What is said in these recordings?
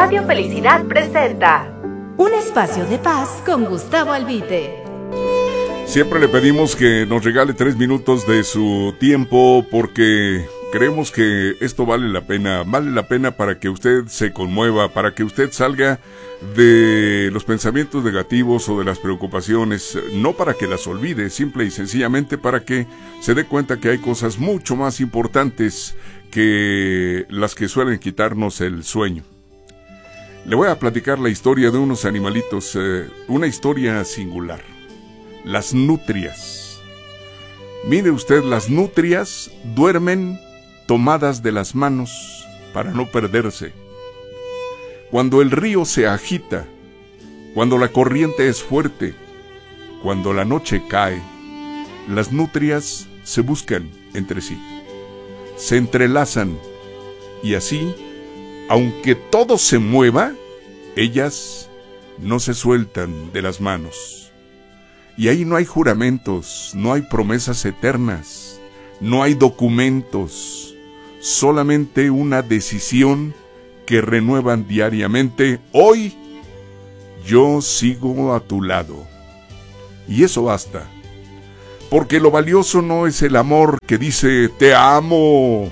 Radio Felicidad presenta un espacio de paz con Gustavo Albite. Siempre le pedimos que nos regale 3 minutos de su tiempo porque creemos que esto vale la pena para que usted se conmueva, para que usted salga de los pensamientos negativos o de las preocupaciones, no para que las olvide, simple y sencillamente para que se dé cuenta que hay cosas mucho más importantes que las que suelen quitarnos el sueño. Le voy a platicar la historia de unos animalitos, una historia singular. Las nutrias. Mire usted, las nutrias duermen tomadas de las manos para no perderse. Cuando el río se agita, cuando la corriente es fuerte, cuando la noche cae, las nutrias se buscan entre sí, se entrelazan y así, aunque todo se mueva, ellas no se sueltan de las manos. Y ahí no hay juramentos, no hay promesas eternas, no hay documentos, solamente una decisión que renuevan diariamente. Hoy yo sigo a tu lado. Y eso basta, porque lo valioso no es el amor que dice te amo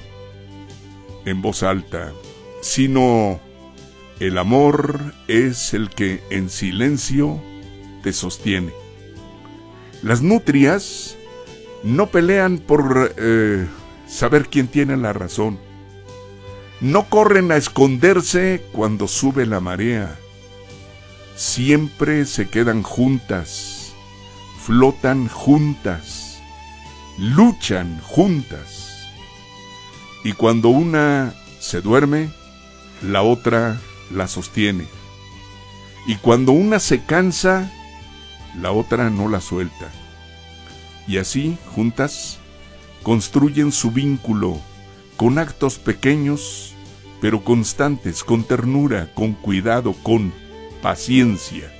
en voz alta, sino el amor es el que en silencio te sostiene. Las nutrias no pelean por saber quién tiene la razón. No corren a esconderse cuando sube la marea. Siempre se quedan juntas, flotan juntas, luchan juntas. Y cuando una se duerme, la otra la sostiene. Y cuando una se cansa, la otra no la suelta. Y así, juntas, construyen su vínculo con actos pequeños, pero constantes, con ternura, con cuidado, con paciencia.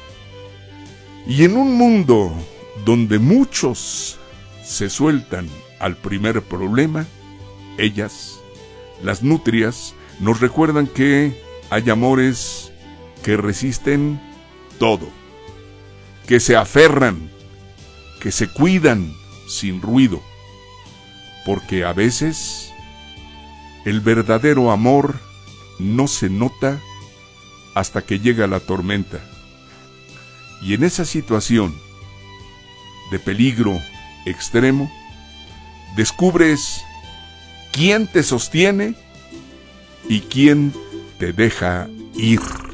Y en un mundo donde muchos se sueltan al primer problema, ellas, las nutrias, nos recuerdan que hay amores que resisten todo, que se aferran, que se cuidan sin ruido, porque a veces el verdadero amor no se nota hasta que llega la tormenta. Y en esa situación de peligro extremo, descubres quién te sostiene y quién te deja ir.